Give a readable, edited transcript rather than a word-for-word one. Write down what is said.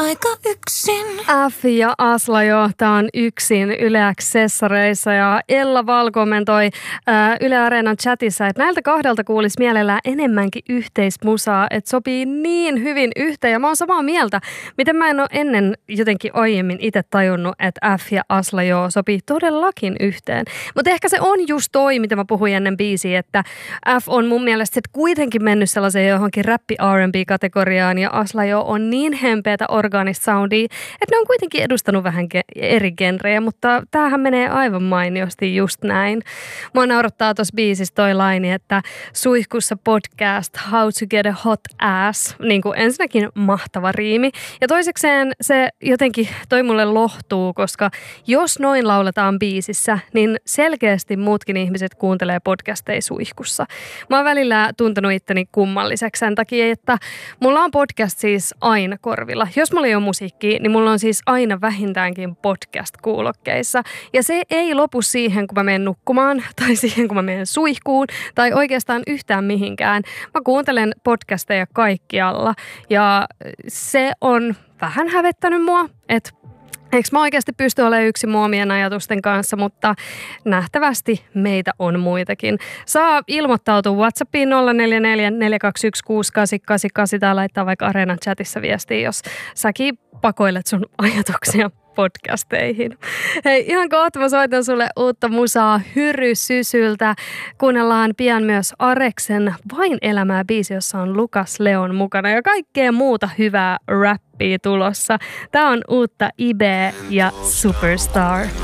aika yksin. F ja Aslajo, tää on yksin Yle Accessareissa ja Ella Val kommentoi Yle Areenan chatissa, että näiltä kahdelta kuulisi mielellään enemmänkin yhteismusaa, että sopii niin hyvin yhteen ja mä oon samaa mieltä. Miten mä en ole ennen jotenkin aiemmin itse tajunnut, että F ja Aslajo sopii todellakin yhteen. Mutta ehkä se on just toi, mitä mä puhuin ennen biisiä, että F on mun mielestä sit kuitenkin mennyt sellaiseen johonkin räppi R&B-kategoriaan ja Aslajo on niin hempeätä orgaanista soundia, että ne on kuitenkin edustanut vähän eri genrejä, mutta tämähän menee aivan mainiosti just näin. Mua naurattaa tuossa biisissä toi laini, että suihkussa podcast How to get a hot ass, niin kuin ensinnäkin mahtava riimi. Ja toisekseen se jotenkin toi mulle lohtuu, koska jos noin lauletaan biisissä, niin selkeästi muutkin ihmiset kuuntelee podcasteja suihkussa. Mä oon välillä tuntenut itteni kummalliseksi sen takia, että mulla on podcast siis aina korvilla. Jos mulla ei ole musiikkia, niin mulla on siis aina vähintäänkin podcast-kuulokkeissa. Ja se ei lopu siihen, kun mä menen nukkumaan tai siihen, kun mä menen suihkuun tai oikeastaan yhtään mihinkään. Mä kuuntelen podcasteja kaikkialla ja se on vähän hävettänyt mua, että eikö mä oikeasti pysty olemaan yksin omien ajatusten kanssa, mutta nähtävästi meitä on muitakin. Saa ilmoittautua WhatsAppiin 044 421 6888 tai laittaa vaikka Areenan chatissa viestiä, jos säkin pakoilet sun ajatuksia podcasteihin. Hei, ihan kohta mä soitan sulle uutta musaa Hyry Sysyltä. Kuunnellaan pian myös Areksen Vain elämää -biisi, jossa on Lukas Leon mukana ja kaikkea muuta hyvää rappia tulossa. Tää on uutta Ibe ja Superstar.